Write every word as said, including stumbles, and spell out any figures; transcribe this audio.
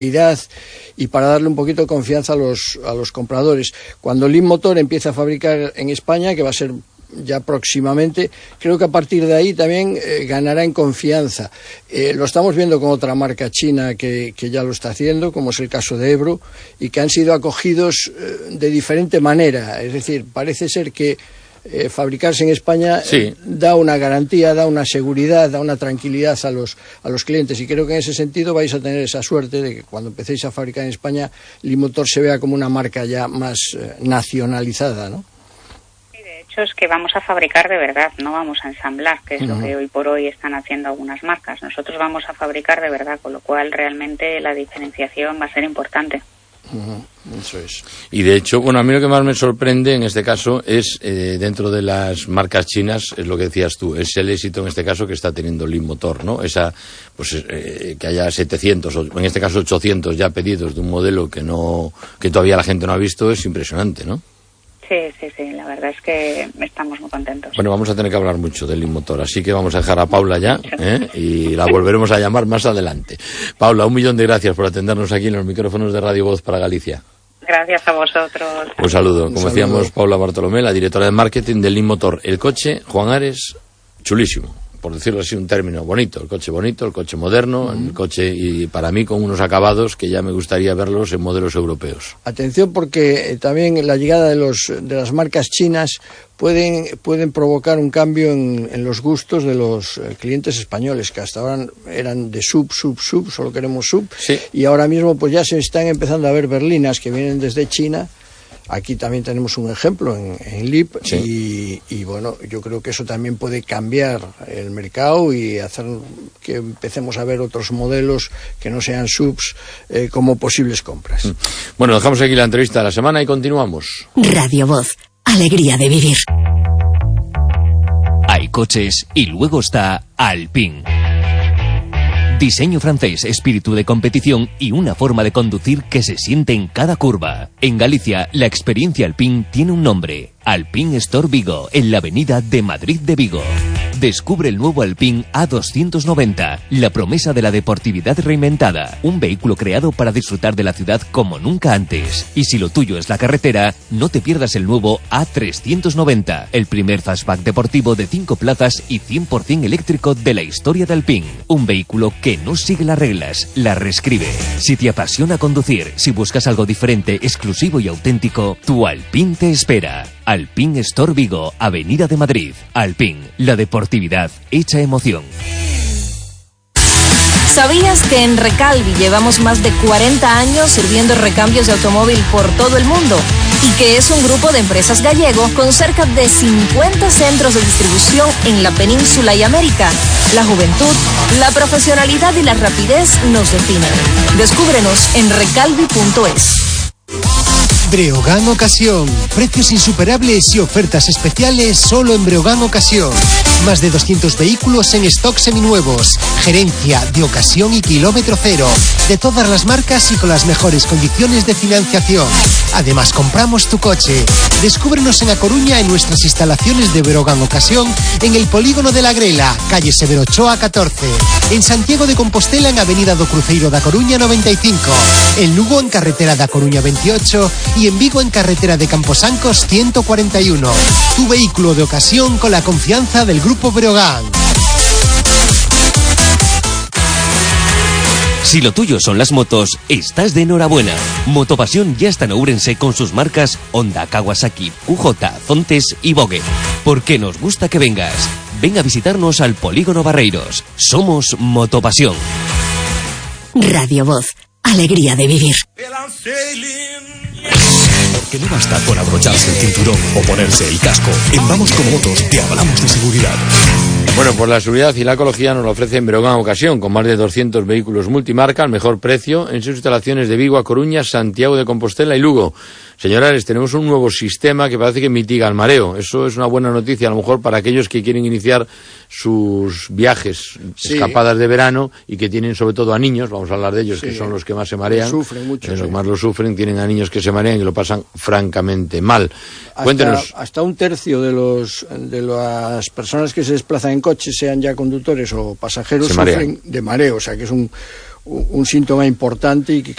y para darle un poquito de confianza a los, a los compradores. Cuando Leapmotor empiece a fabricar en España, que va a ser ya próximamente, creo que a partir de ahí también eh, ganará en confianza. Eh, lo estamos viendo con otra marca china que, que ya lo está haciendo, como es el caso de Ebro, y que han sido acogidos eh, de diferente manera. Es decir, parece ser que Eh, fabricarse en España sí. eh, da una garantía, da una seguridad, da una tranquilidad a los, a los clientes, y creo que en ese sentido vais a tener esa suerte de que cuando empecéis a fabricar en España, Leapmotor se vea como una marca ya más eh, nacionalizada, ¿no? Sí, de hecho es que vamos a fabricar de verdad, no vamos a ensamblar, que es uh-huh. lo que hoy por hoy están haciendo algunas marcas. Nosotros vamos a fabricar de verdad, con lo cual realmente la diferenciación va a ser importante. Uh-huh. Eso es. Y de hecho, bueno, a mí lo que más me sorprende en este caso es, eh, dentro de las marcas chinas, es lo que decías tú, es el éxito en este caso que está teniendo Leapmotor, ¿no? Esa, pues, eh, que haya setecientos, o en este caso ochocientos ya pedidos de un modelo que no, que todavía la gente no ha visto, es impresionante, ¿no? Sí, sí, sí, la verdad es que estamos muy contentos. Bueno, vamos a tener que hablar mucho del Leapmotor, así que vamos a dejar a Paula ya, ¿eh? Y la volveremos a llamar más adelante. Paula, un millón de gracias por atendernos aquí en los micrófonos de Radio Voz para Galicia. Gracias a vosotros. Un saludo. Como Un saludo. decíamos, Paula Bartolomé, la directora de marketing del Leapmotor. El coche, Juan Ares, chulísimo, por decirlo así, un término bonito. El coche bonito, el coche moderno, uh-huh. el coche, y para mí con unos acabados que ya me gustaría verlos en modelos europeos. Atención, porque también la llegada de los de las marcas chinas pueden pueden provocar un cambio en, en los gustos de los eh, clientes españoles, que hasta ahora eran de sub, sub, sub, solo queremos sub, sí. Y ahora mismo pues ya se están empezando a ver berlinas que vienen desde China. Aquí también tenemos un ejemplo en, en Leap, sí. y, y bueno, yo creo que eso también puede cambiar el mercado y hacer que empecemos a ver otros modelos que no sean subs eh, como posibles compras. Bueno, dejamos aquí la entrevista de la semana y continuamos. Radio Voz, alegría de vivir. Hay coches y luego está Alpine. Diseño francés, espíritu de competición y una forma de conducir que se siente en cada curva. En Galicia, la experiencia Alpine tiene un nombre: Alpine Store Vigo, en la avenida de Madrid de Vigo. Descubre el nuevo Alpine A doscientos noventa, la promesa de la deportividad reinventada. Un vehículo creado para disfrutar de la ciudad como nunca antes. Y si lo tuyo es la carretera, no te pierdas el nuevo A trescientos noventa, el primer fastback deportivo de cinco plazas y cien por ciento eléctrico de la historia de Alpine. Un vehículo que no sigue las reglas, las reescribe. Si te apasiona conducir, si buscas algo diferente, exclusivo y auténtico, tu Alpine te espera. Alpine Store Vigo, Avenida de Madrid. Alpine, la deportividad hecha emoción. ¿Sabías que en Recalvi llevamos más de cuarenta años sirviendo recambios de automóvil por todo el mundo? Y que es un grupo de empresas gallego con cerca de cincuenta centros de distribución en la península y América. La juventud, la profesionalidad y la rapidez nos definen. Descúbrenos en recalvi punto es. Breogán Ocasión. Precios insuperables y ofertas especiales solo en Breogán Ocasión. Más de doscientos vehículos en stock seminuevos. Gerencia de ocasión y kilómetro cero. De todas las marcas y con las mejores condiciones de financiación. Además, compramos tu coche. Descúbrenos en A Coruña en nuestras instalaciones de Breogán Ocasión, en el Polígono de la Grela, calle Severo Ochoa catorce. En Santiago de Compostela en Avenida do Cruceiro da Coruña noventa y cinco. En Lugo en carretera da Coruña veintiocho. Y en Vigo en carretera de Camposancos ciento cuarenta y uno. Tu vehículo de ocasión con la confianza del Grupo Breogán. Si lo tuyo son las motos, estás de enhorabuena. Motopasión ya está en Ourense con sus marcas Honda, Kawasaki, Q J, Zontes y Vogue. Porque nos gusta que vengas. Ven a visitarnos al Polígono Barreiros. Somos Motopasión. Radio Voz, alegría de vivir. Que no basta con abrocharse el cinturón o ponerse el casco. En Vamos con Motos te hablamos de seguridad. Bueno, pues la seguridad y la ecología nos lo ofrece en Breogán Ocasión, con más de doscientos vehículos multimarca al mejor precio en sus instalaciones de Vigo, A Coruña, Santiago de Compostela y Lugo. Señores, tenemos un nuevo sistema que parece que mitiga el mareo. Eso es una buena noticia, a lo mejor para aquellos que quieren iniciar sus viajes, sí. escapadas de verano, y que tienen sobre todo a niños, vamos a hablar de ellos, sí. que son los que más se marean. Sufren mucho. Los sí. que más lo sufren, tienen a niños que se marean y lo pasan francamente mal. Hasta, Cuéntenos. Hasta un tercio de los de las personas que se desplazan en coche, sean ya conductores o pasajeros, sufren de mareo, o sea que es un un síntoma importante y que